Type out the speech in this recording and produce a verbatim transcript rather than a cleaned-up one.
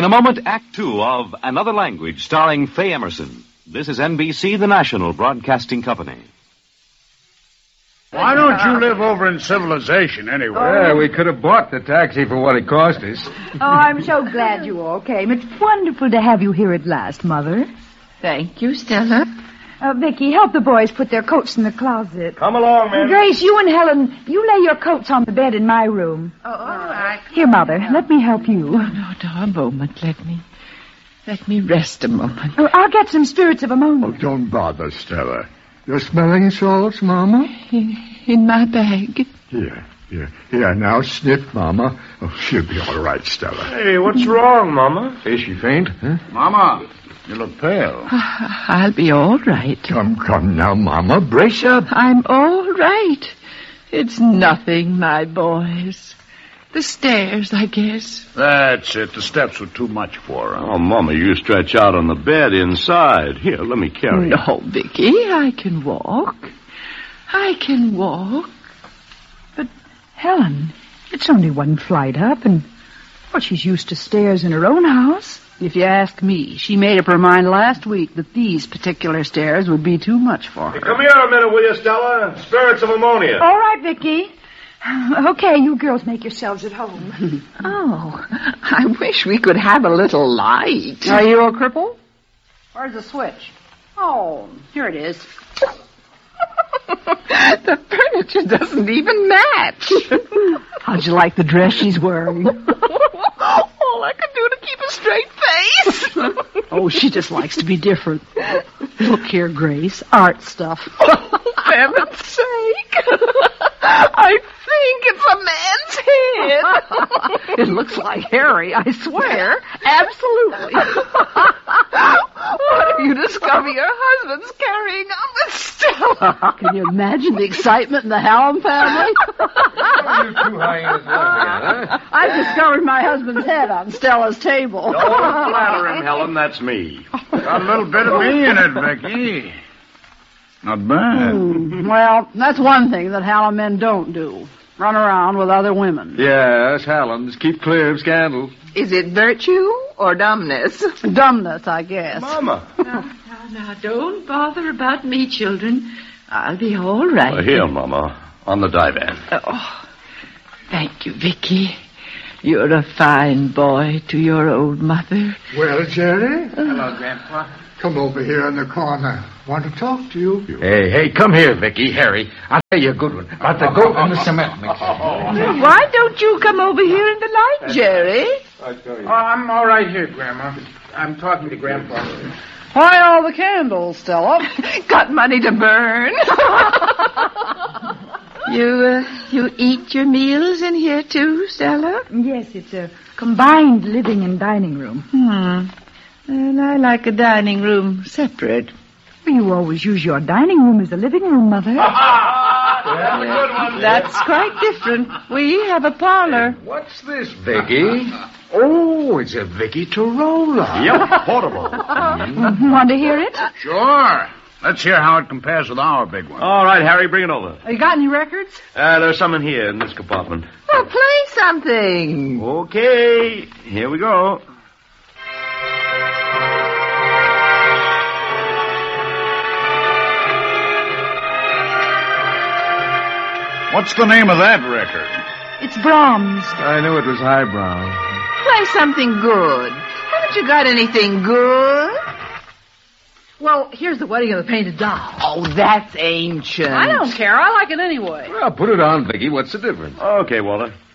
In a moment, Act Two of Another Language, starring Faye Emerson. This is N B C, the national broadcasting company. Why don't you live over in civilization, anyway? Yeah, we could have bought the taxi for what it cost us. Oh, I'm so glad you all came. It's wonderful to have you here at last, Mother. Thank you, Stella. Uh, Vicky, help the boys put their coats in the closet. Come along, man. Grace, you and Helen, you lay your coats on the bed in my room. Oh, all right. Here, Mother, let me help you. Oh, no, no, a moment. Let me, let me rest a moment. Oh, I'll get some spirits of ammonia. Oh, don't bother, Stella. You're smelling salts, Mama? In, in my bag. Here, here, here. Now sniff, Mama. Oh, she'll be all right, Stella. Hey, what's wrong, Mama? Is she faint? Huh? Mama, you look pale. I'll be all right. Come, come now, Mama. Brace up. I'm all right. It's nothing, my boys. The stairs, I guess. That's it. The steps were too much for her. Oh, Mama, you stretch out on the bed inside. Here, let me carry you. No, Vicky, I can walk. I can walk. But, Helen, it's only one flight up, and, well, she's used to stairs in her own house. If you ask me, she made up her mind last week that these particular stairs would be too much for her. Hey, come here a minute, will you, Stella? Spirits of ammonia. All right, Vicky. Okay, you girls make yourselves at home. Oh, I wish we could have a little light. Are you a cripple? Where's the switch? Oh, here it is. The furniture doesn't even match. How'd you like the dress she's wearing? All I can do to keep a straight face. Oh, she just likes to be different. Look here, Grace. Art stuff. For heaven's sake. I think it's a man's head. It looks like Harry, I swear. Absolutely. What if you discover your husband's carrying on with Stella? Can you imagine the excitement in the Hallam family? You two hyenas laughing at, huh? I discovered my husband's head on Stella's table. Don't flatter him, Helen. That's me. Got a little bit of me in it, Vicky. Not bad. Hmm. Well, that's one thing that Hallam men don't do. Run around with other women. Yes, Hallam's. Keep clear of scandal. Is it virtue or dumbness? Dumbness, I guess. Mama. Now, now, now, don't bother about me, children. I'll be all right. Uh, here, Mama, on the divan. Oh, thank you, Vicky. You're a fine boy to your old mother. Well, Jerry? Hello, Grandpa. Come over here in the corner. Want to talk to you. Hey, hey, come here, Vicky, Harry. I'll tell you a good one. About the goat and the cement mixer. Why don't you come over here in the light, Jerry? Oh, I'm all right here, Grandma. I'm talking to Grandpa. Why all the candles, Stella? Got money to burn. you, uh, you eat your meals in here too, Stella? Yes, it's a combined living and dining room. Hmm. Well, I like a dining room separate. Well, you always use your dining room as a living room, Mother. That's quite different. We have a parlor. What's this, Vicky? Oh, it's a Vicky Tarola. Yep, portable. Want to hear it? Sure. Let's hear how it compares with our big one. All right, Harry, bring it over. You got any records? Uh, there's some in here in this compartment. Well, play something. Okay, here we go. What's the name of that record? It's Brahms. I knew it was highbrow. Play something good. Haven't you got anything good? Well, here's the Wedding of the Painted Doll. Oh, that's ancient. I don't care. I like it anyway. Well, put it on, Vicky. What's the difference? Okay, Walter.